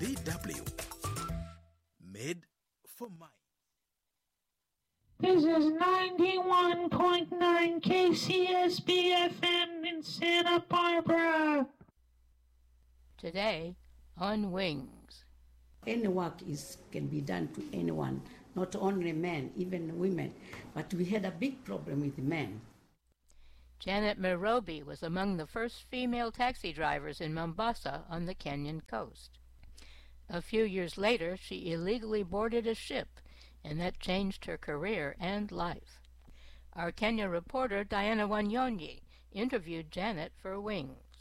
DW. Made for mind. This is 91.9 KCSB FM in Santa Barbara. Today on Wings. Any work can be done to anyone, not only men, even women. But we had a big problem with men. Janet Mirobi was among the first female taxi drivers in Mombasa on the Kenyan coast. A few years later, she illegally boarded a ship, and that changed her career and life. Our Kenya reporter Diana Wanyonyi interviewed Janet for Wings.